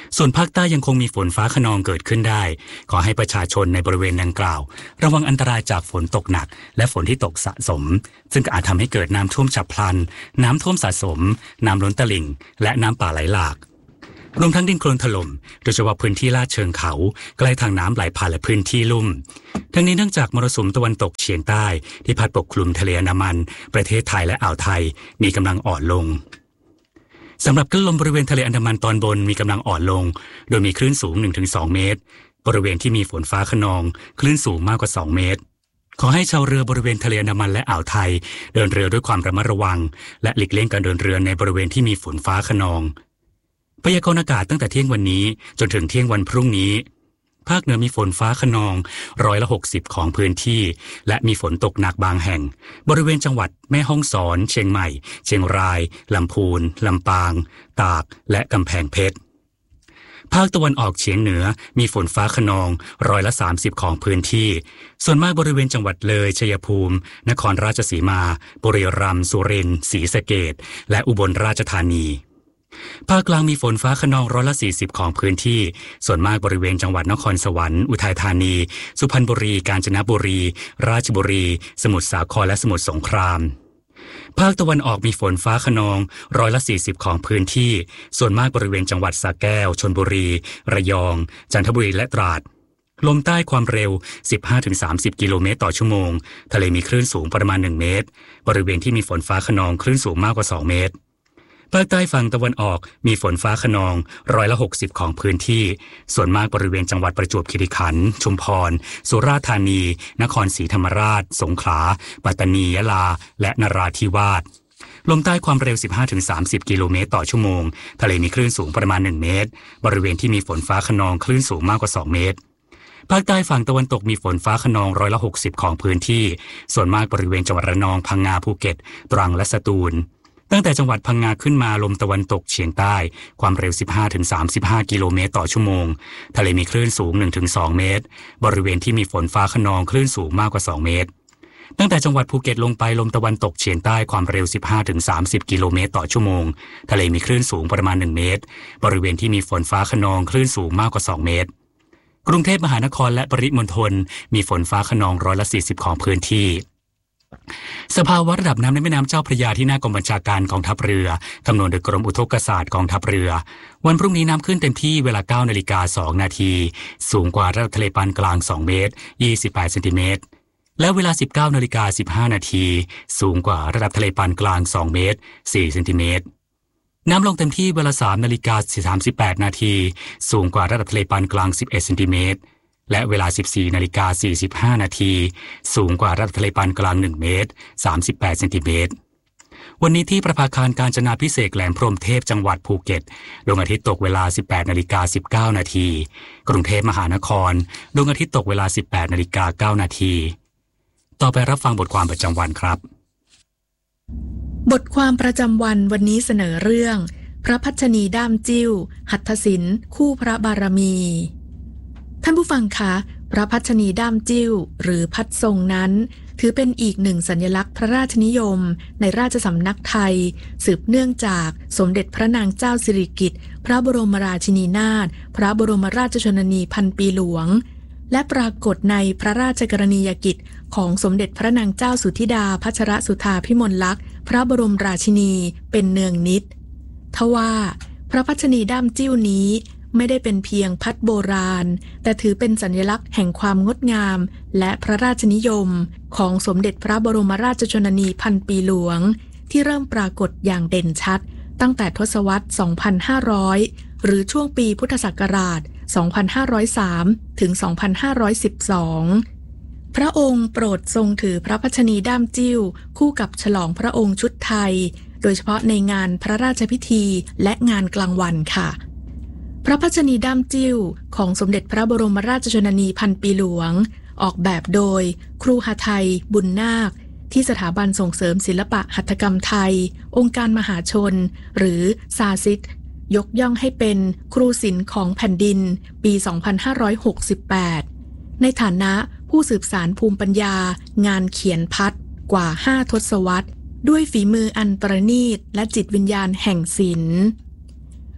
ส่วนภาคใต้ยังคงมีฝนฟ้าคะนองเกิดขึ้นได้ขอให้ประชาชนในบริเวณดังกล่าวระวังอันตรายจากฝนตกหนักและฝนที่ตกสะสมซึ่งอาจทำให้เกิดน้ำท่วมฉับพลันน้ำท่วมสะสมน้ำล้นตลิ่งและน้ำป่าไหลหลากรวมทั้งดินโคลนถล่มโดยเฉพาะพื้นที่ลาดเชิงเขาใกล้ทางน้ำไหลผ่านและพื้นที่ลุ่มทั้งนี้เนื่องจากมรสุมตะวันตกเฉียงใต้ที่พัดปกคลุมทะเลอันดามันประเทศไทยและอ่าวไทยมีกำลังอ่อนลงสำหรับคลื่นลมบริเวณทะเลอันดามันตอนบนมีกำลังอ่อนลงโดยมีคลื่นสูง หนึ่งถึงสอง เมตรบริเวณที่มีฝนฟ้าคะนองคลื่นสูงมากกว่าสองเมตรขอให้ชาวเรือบริเวณทะเลอันดามันและอ่าวไทยเดินเรือด้วยความระมัดระวังและหลีกเลี่ยงการเดินเรือในบริเวณที่มีฝนฟ้าคะนองพยากรณ์อากาศตั้งแต่เที่ยงวันนี้จนถึงเที่ยงวันพรุ่งนี้ภาคเหนือมีฝนฟ้าคะนองร้อยละหกสิบของพื้นที่และมีฝนตกหนักบางแห่งบริเวณจังหวัดแม่ฮ่องสอนเชียงใหม่เชียงรายลำพูนลำปางตากและกำแพงเพชรภาคตะวันออกเฉียงเหนือมีฝนฟ้าคะนองร้อยละสามสิบของพื้นที่ส่วนมากบริเวณจังหวัดเลยชัยภูมินครราชสีมาบุรีรัมย์สุรินทร์ศรีสะเกษและอุบลราชธานีภาคกลางมีฝนฟ้าคะนองร้อยละสี่สิบของพื้นที่ส่วนมากบริเวณจังหวัดนครสวรรค์อุทัยธานีสุพรรณบุรีกาญจนบุรีราชบุรีสมุทรสาครและสมุทรสงครามภาคตะวันออกมีฝนฟ้าคะนองร้อยละสี่สิบของพื้นที่ส่วนมากบริเวณจังหวัดสระแก้วชลบุรีระยองจันทบุรีและตราดลมใต้ความเร็ว สิบห้าถึงสามสิบ กิโลเมตรต่อชั่วโมงทะเลมีคลื่นสูงประมาณหนึ่งเมตรบริเวณที่มีฝนฟ้าคะนองคลื่นสูงมากกว่าสองเมตรภาคใต้ฝั่งตะวันออกมีฝนฟ้าคะนองร้อยละหกสิบของพื้นที่ส่วนมากบริเวณจังหวัดประจวบคีรีขันธ์ชุมพรสุราษฎร์ธานีนครศรีธรรมราชสงขลาปัตตานียะลาและนราธิวาสลมใต้ความเร็ว สิบห้าถึงสามสิบ กิโลเมตรต่อชั่วโมงทะเลมีคลื่นสูงประมาณหนึ่งเมตรบริเวณที่มีฝนฟ้าคะนองคลื่นสูงมากกว่าสองเมตรภาคใต้ฝั่งตะวันตกมีฝนฟ้าคะนองร้อยละหกสิบของพื้นที่ส่วนมากบริเวณจังหวัดระนองพังงาภูเก็ตตรังและสตูลตั้งแต่จังหวัดพังงาขึ้นมาลมตะวันตกเฉียงใต้ความเร็ว สิบห้าถึงสามสิบห้า กิโลเมตรต่อชั่วโมงทะเลมีคลื่นสูง หนึ่งถึงสอง เมตรบริเวณที่มีฝนฟ้าคะนองคลื่นสูงมากกว่าสองเมตรตั้งแต่จังหวัดภูเก็ตลงไปลมตะวันตกเฉียงใต้ความเร็ว สิบห้าถึงสามสิบ กิโลเมตรต่อชั่วโมงทะเลมีคลื่นสูงประมาณหนึ่งเมตรบริเวณที่มีฝนฟ้าคะนองคลื่นสูงมากกว่าสองเมตรกรุงเทพมหานครและปริมณฑลมีฝนฟ้าคะนองร้อยละสี่สิบของพื้นที่สภาวะระดับน้ำในแม่น้ำเจ้าพระยาที่หน้ากองบัญชาการกองทัพเรือคำนวณโดยกรมอุทกศาสตร์กองทัพเรือวันพรุ่งนี้น้ำขึ้นเต็มที่เวลา เก้านาฬิกาสองนาทีสูงกว่าระดับทะเลปานกลางสองเมตรยี่สิบแปดเซนติเมตรและเวลา สิบเก้านาฬิกาสิบห้านาทีสูงกว่าระดับทะเลปานกลางสองเมตรสี่เซนติเมตรน้ำลงเต็มที่เวลา สามนาฬิกาสามสิบแปดนาทีสูงกว่าระดับทะเลปานกลางสิบเอ็ดเซนติเมตรและเวลา สิบสี่นาฬิกาสี่สิบห้านาทีสูงกว่าระดับทะเลปานกลางหนึ่งเมตรสามสิบแปดเซนติเมตรวันนี้ที่ประภาคารกาญจนาภิเษกแหลมพรหมเทพจังหวัดภูเก็ตดวงอาทิตย์ตกเวลา สิบแปดนาฬิกาสิบเก้านาทีกรุงเทพมหานครดวงอาทิตย์ตกเวลา สิบแปดนาฬิกาเก้านาทีต่อไปรับฟังบทความประจำวันครับบทความประจำวันวันนี้เสนอเรื่องพระพัชนีด้ามจิ้วหัตถศิลป์คู่พระบารมีท่านผู้ฟังคะพระพัชนีด้ามจิ้วหรือพัดทรงนั้นถือเป็นอีกหนึ่งสัญลักษณ์พระราชนิยมในราชสำนักไทยสืบเนื่องจากสมเด็จพระนางเจ้าสิริกิติ์พระบรมราชินีนาถพระบรมราชชนนีพันปีหลวงและปรากฏในพระราชกรณียกิจของสมเด็จพระนางเจ้าสุธิดาพัชรสุธาพิมลลักษณ์พระบรมราชินีเป็นเนืองนิดทว่าพระพัชนีด้ามจิ้วนี้ไม่ได้เป็นเพียงพัดโบราณแต่ถือเป็นสัญลักษณ์แห่งความงดงามและพระราชนิยมของสมเด็จพระบรมราชชนนีพันปีหลวงที่เริ่มปรากฏอย่างเด่นชัดตั้งแต่ทศวรรษ สองพันห้าร้อย หรือช่วงปีพุทธศักราช สองพันห้าร้อยสาม ถึง สองพันห้าร้อยสิบสอง พระองค์โปรดทรงถือพระพัชนีด้ามจิ้วคู่กับฉลองพระองค์ชุดไทยโดยเฉพาะในงานพระราชพิธีและงานกลางวันค่ะพระพัชนีด้ามจิ้วของสมเด็จพระบรมราชชนนีพันปีหลวงออกแบบโดยครูหทัยบุญนาคที่สถาบันส่งเสริมศิลปะหัตถกรรมไทยองค์การมหาชนหรือซาซิสยกย่องให้เป็นครูศิลป์ของแผ่นดินปี สองพันห้าร้อยหกสิบแปด ในฐานะผู้สืบสานภูมิปัญญางานเขียนพัดกว่าห้าทศวรรษด้วยฝีมืออันประณีตและจิตวิญญาณแห่งศิลป์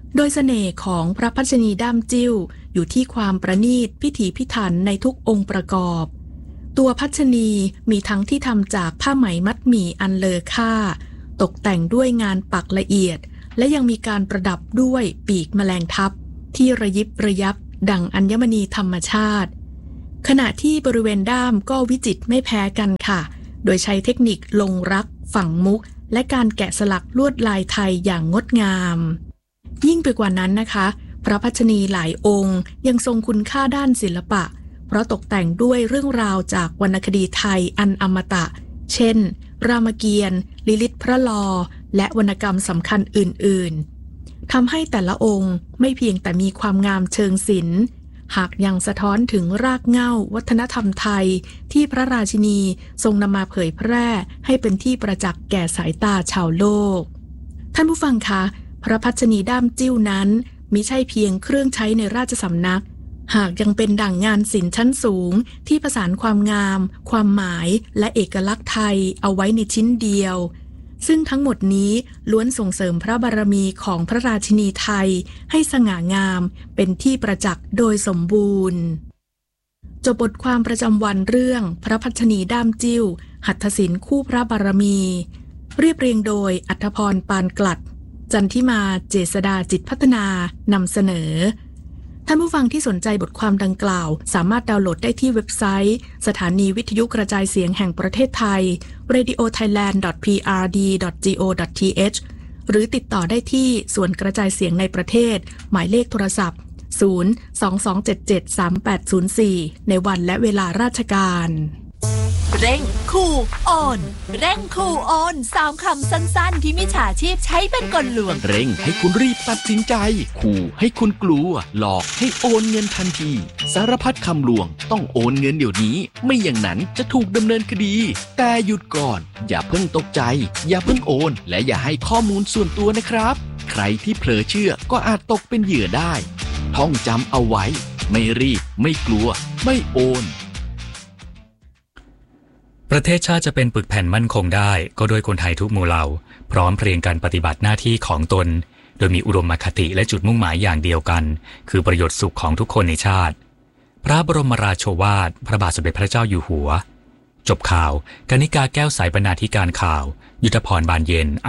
โดยเสน่ห์ของพระพัชนีด้ามจิ้วอยู่ที่ความประณีตพิถีพิถันในทุกองค์ประกอบตัวพัชนีมีทั้งที่ทำจากผ้าไหมมัดหมี่อันเลอค่าตกแต่งด้วยงานปักละเอียดและยังมีการประดับด้วยปีกแมลงทับที่ระยิบระยับดั่งอัญมณีธรรมชาติขณะที่บริเวณด้ามก็วิจิตรไม่แพ้กันค่ะโดยใช้เทคนิคลงรักฝังมุกและการแกะสลักลวดลายไทยอย่างงดงามยิ่งไปกว่านั้นนะคะพระพัชนีหลายองค์ยังทรงคุณค่าด้านศิลปะเพราะตกแต่งด้วยเรื่องราวจากวรรณคดีไทยอันอมตะเช่นรามเกียรติ์ลิลิตพระลอและวรรณกรรมสำคัญอื่นๆทำให้แต่ละองค์ไม่เพียงแต่มีความงามเชิงศิลป์หากยังสะท้อนถึงรากเหง้าวัฒนธรรมไทยที่พระราชินีทรงนำมาเผยแพร่ให้เป็นที่ประจักษ์แก่สายตาชาวโลกท่านผู้ฟังคะพระพัชนีด้ามจิ้วนั้นมิใช่เพียงเครื่องใช้ในราชสำนักหากยังเป็นดั่งงานศิลป์ชั้นสูงที่ผสานความงามความหมายและเอกลักษณ์ไทยเอาไว้ในชิ้นเดียวซึ่งทั้งหมดนี้ล้วนส่งเสริมพระบารมีของพระราชินีไทยให้สง่างามเป็นที่ประจักษ์โดยสมบูรณ์จบบทความประจำวันเรื่องพระพัชนีด้ามจิ้วหัตถศิลป์คู่พระบารมีเรียบเรียงโดยอัฏฐพรปานกลัดจันทิมาเจษฎาจิตพัฒนานำเสนอท่านผู้ฟังที่สนใจบทความดังกล่าวสามารถดาวน์โหลดได้ที่เว็บไซต์สถานีวิทยุกระจายเสียงแห่งประเทศไทย เรดิโอไทยแลนด์ ดอท พี อาร์ ดี ดอท จี โอ ดอท ที เอช หรือติดต่อได้ที่ส่วนกระจายเสียงในประเทศหมายเลขโทรศัพท์ ศูนย์ สอง สอง เจ็ด เจ็ด สาม แปด ศูนย์ สี่ ในวันและเวลาราชการเร่งคูโอนเร่งคูโอนสามคำสั้นๆที่มิจฉาชีพใช้เป็นกลลวงเร่งให้คุณรีบตัดสินใจขู่ให้คุณกลัวหลอกให้โอนเงินทันทีสารพัดคำลวงต้องโอนเงินเดี๋ยวนี้ไม่อย่างนั้นจะถูกดำเนินคดีแต่หยุดก่อนอย่าเพิ่งตกใจอย่าเพิ่งโอนและอย่าให้ข้อมูลส่วนตัวนะครับใครที่เผลอเชื่อก็อาจตกเป็นเหยื่อได้ท่องจำเอาไว้ไม่รีบไม่กลัวไม่โอนประเทศชาติจะเป็นปึกแผ่นมั่นคงได้ก็ด้วยคนไทยทุกหมู่เหล่าพร้อมเพรียงกันปฏิบัติหน้าที่ของตนโดยมีอุดมคติและจุดมุ่งหมายอย่างเดียวกันคือประโยชน์สุขของทุกคนในชาติพระบรมราโชวาทพระบาทสมเด็จพระเจ้าอยู่หัวจบข่าวกนิกาแก้วสายบรรณาธิการข่าวยุทธพรบานเย็น